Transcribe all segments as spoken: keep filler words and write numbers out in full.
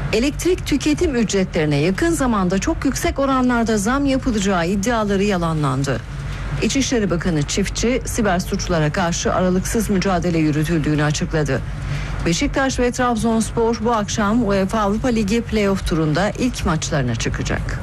Elektrik tüketim ücretlerine yakın zamanda çok yüksek oranlarda zam yapılacağı iddiaları yalanlandı. İçişleri Bakanı Çiftçi, siber suçlara karşı aralıksız mücadele yürütüldüğünü açıkladı. Beşiktaş ve Trabzonspor bu akşam UEFA Avrupa Ligi playoff turunda ilk maçlarına çıkacak.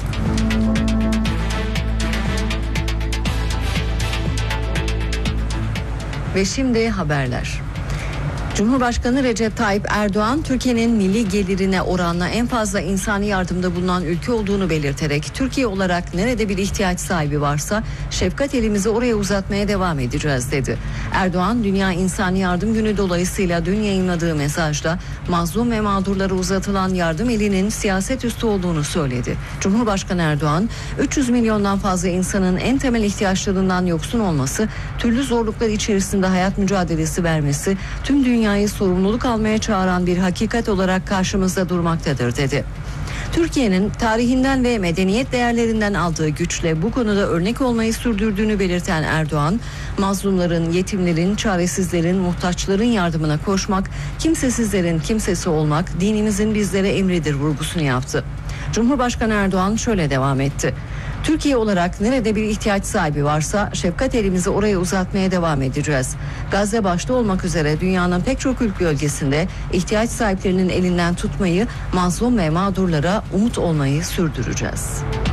Ve şimdi haberler. Cumhurbaşkanı Recep Tayyip Erdoğan, Türkiye'nin milli gelirine oranla en fazla insani yardımda bulunan ülke olduğunu belirterek, Türkiye olarak nerede bir ihtiyaç sahibi varsa şefkat elimizi oraya uzatmaya devam edeceğiz dedi. Erdoğan, Dünya İnsani Yardım Günü dolayısıyla dün yayınladığı mesajda mazlum ve mağdurlara uzatılan yardım elinin siyaset üstü olduğunu söyledi. Cumhurbaşkanı Erdoğan, üç yüz milyondan fazla insanın en temel ihtiyaçlarından yoksun olması, türlü zorluklar içerisinde hayat mücadelesi vermesi, tüm dünya dünyayı sorumluluk almaya çağıran bir hakikat olarak karşımızda durmaktadır dedi. Türkiye'nin tarihinden ve medeniyet değerlerinden aldığı güçle bu konuda örnek olmayı sürdürdüğünü belirten Erdoğan, mazlumların, yetimlerin, çaresizlerin, muhtaçların yardımına koşmak, kimsesizlerin kimsesi olmak dinimizin bizlere emridir vurgusunu yaptı. Cumhurbaşkanı Erdoğan şöyle devam etti. Türkiye olarak nerede bir ihtiyaç sahibi varsa şefkat elimizi oraya uzatmaya devam edeceğiz. Gazze başta olmak üzere dünyanın pek çok ülke bölgesinde ihtiyaç sahiplerinin elinden tutmayı, mazlum ve mağdurlara umut olmayı sürdüreceğiz.